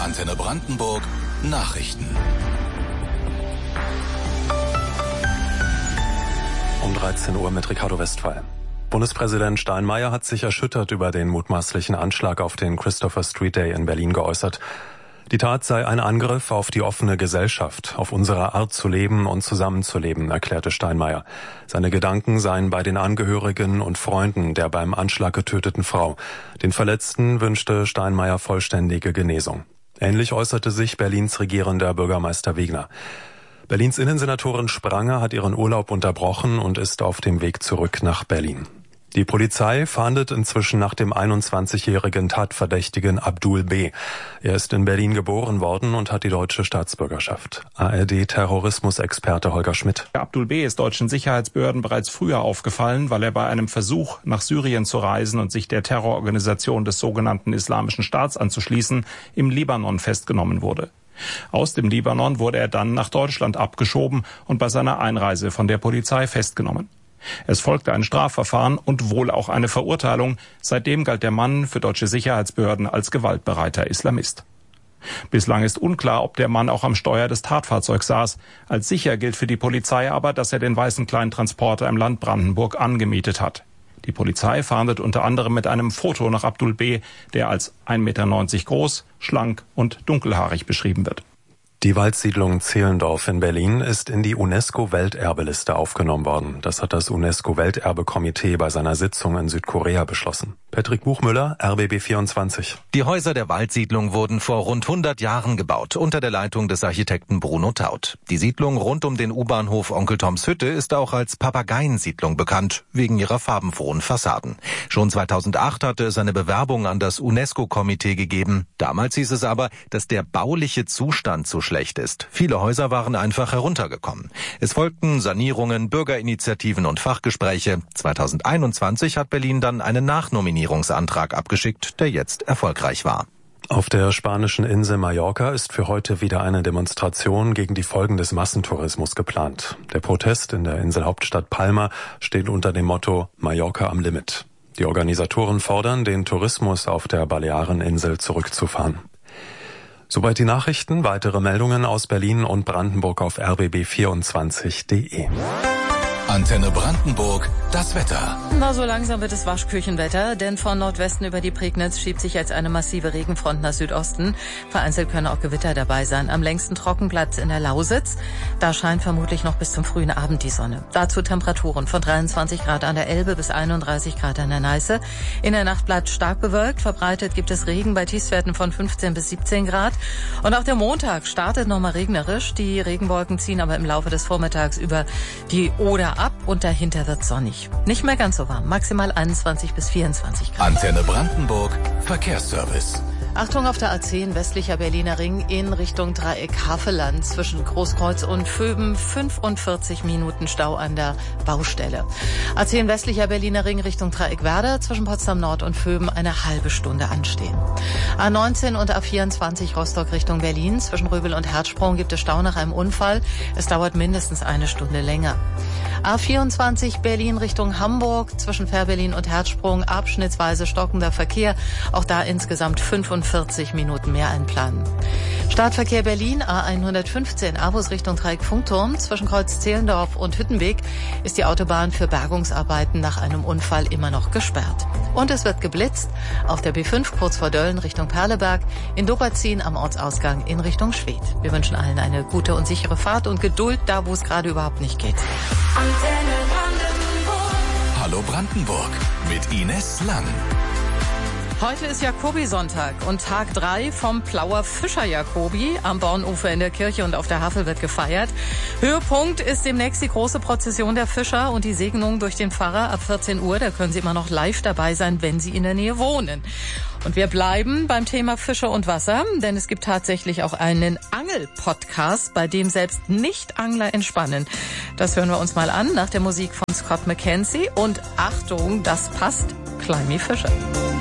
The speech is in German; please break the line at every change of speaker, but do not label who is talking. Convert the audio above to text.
Antenne Brandenburg Nachrichten.
Um 13 Uhr mit Ricardo Westphal. Bundespräsident Steinmeier hat sich erschüttert über den mutmaßlichen Anschlag auf den Christopher Street Day in Berlin geäußert. Die Tat sei ein Angriff auf die offene Gesellschaft, auf unsere Art zu leben und zusammenzuleben, erklärte Steinmeier. Seine Gedanken seien bei den Angehörigen und Freunden der beim Anschlag getöteten Frau. Den Verletzten wünschte Steinmeier vollständige Genesung. Ähnlich äußerte sich Berlins regierender Bürgermeister Wegner. Berlins Innensenatorin Spranger hat ihren Urlaub unterbrochen und ist auf dem Weg zurück nach Berlin. Die Polizei fahndet inzwischen nach dem 21-jährigen Tatverdächtigen Abdul B. Er ist in Berlin geboren worden und hat die deutsche Staatsbürgerschaft. ARD-Terrorismusexperte Holger Schmidt.
Abdul B. ist deutschen Sicherheitsbehörden bereits früher aufgefallen, weil er bei einem Versuch, nach Syrien zu reisen und sich der Terrororganisation des sogenannten Islamischen Staats anzuschließen, im Libanon festgenommen wurde. Aus dem Libanon wurde er dann nach Deutschland abgeschoben und bei seiner Einreise von der Polizei festgenommen. Es folgte ein Strafverfahren und wohl auch eine Verurteilung. Seitdem galt der Mann für deutsche Sicherheitsbehörden als gewaltbereiter Islamist. Bislang ist unklar, ob der Mann auch am Steuer des Tatfahrzeugs saß. Als sicher gilt für die Polizei aber, dass er den weißen Kleintransporter im Land Brandenburg angemietet hat. Die Polizei fahndet unter anderem mit einem Foto nach Abdul B., der als 1,90 Meter groß, schlank und dunkelhaarig beschrieben wird.
Die Waldsiedlung Zehlendorf in Berlin ist in die UNESCO-Welterbeliste aufgenommen worden. Das hat das UNESCO-Welterbekomitee bei seiner Sitzung in Südkorea beschlossen. Patrick Buchmüller, RBB 24.
Die Häuser der Waldsiedlung wurden vor rund 100 Jahren gebaut, unter der Leitung des Architekten Bruno Taut. Die Siedlung rund um den U-Bahnhof Onkel Toms Hütte ist auch als Papageiensiedlung bekannt, wegen ihrer farbenfrohen Fassaden. Schon 2008 hatte es eine Bewerbung an das UNESCO-Komitee gegeben. Damals hieß es aber, dass der bauliche Zustand zu schlecht ist. Viele Häuser waren einfach heruntergekommen. Es folgten Sanierungen, Bürgerinitiativen und Fachgespräche. 2021 hat Berlin dann einen Nachnominierungsantrag abgeschickt, der jetzt erfolgreich war.
Auf der spanischen Insel Mallorca ist für heute wieder eine Demonstration gegen die Folgen des Massentourismus geplant. Der Protest in der Inselhauptstadt Palma steht unter dem Motto Mallorca am Limit. Die Organisatoren fordern, den Tourismus auf der Baleareninsel zurückzufahren. Soweit die Nachrichten. Weitere Meldungen aus Berlin und Brandenburg auf rbb24.de.
Antenne Brandenburg, das Wetter.
Na, so langsam wird es Waschküchenwetter, denn von Nordwesten über die Prignitz schiebt sich jetzt eine massive Regenfront nach Südosten. Vereinzelt können auch Gewitter dabei sein. Am längsten Trockenplatz in der Lausitz. Da scheint vermutlich noch bis zum frühen Abend die Sonne. Dazu Temperaturen von 23 Grad an der Elbe bis 31 Grad an der Neiße. In der Nacht bleibt stark bewölkt. Verbreitet gibt es Regen bei Tiefstwerten von 15 bis 17 Grad. Und auch der Montag startet nochmal regnerisch. Die Regenwolken ziehen aber im Laufe des Vormittags über die Oder ab und dahinter wird sonnig. Nicht mehr ganz so warm, maximal 21 bis 24 Grad.
Antenne Brandenburg, Verkehrsservice.
Achtung auf der A10 westlicher Berliner Ring in Richtung Dreieck Havelland zwischen Großkreuz und Vöben 45 Minuten Stau an der Baustelle. A10 westlicher Berliner Ring Richtung Dreieck Werder zwischen Potsdam Nord und Vöben eine halbe Stunde anstehen. A19 und A24 Rostock Richtung Berlin zwischen Röbel und Herzsprung gibt es Stau nach einem Unfall. Es dauert mindestens eine Stunde länger. A24 Berlin Richtung Hamburg zwischen Fährberlin und Herzsprung abschnittsweise stockender Verkehr. Auch da insgesamt 45 Minuten mehr einplanen. Startverkehr Berlin A115 Avus Richtung Dreieck Funkturm zwischen Kreuz Zehlendorf und Hüttenweg ist die Autobahn für Bergungsarbeiten nach einem Unfall immer noch gesperrt. Und es wird geblitzt auf der B5 kurz vor Dölln Richtung Perleberg, in Dupperzin am Ortsausgang in Richtung Schwedt. Wir wünschen allen eine gute und sichere Fahrt und Geduld da, wo es gerade überhaupt nicht geht.
Antenne Brandenburg. Hallo Brandenburg mit Ines Lang.
Heute ist Jakobi-Sonntag und Tag 3 vom Plauer Fischer Jakobi. Am Bornufer in der Kirche und auf der Havel wird gefeiert. Höhepunkt ist demnächst die große Prozession der Fischer und die Segnung durch den Pfarrer ab 14 Uhr. Da können Sie immer noch live dabei sein, wenn Sie in der Nähe wohnen. Und wir bleiben beim Thema Fische und Wasser, denn es gibt tatsächlich auch einen Angel-Podcast, bei dem selbst Nicht-Angler entspannen. Das hören wir uns mal an nach der Musik von Scott McKenzie. Und Achtung, das passt, Climby Fischer.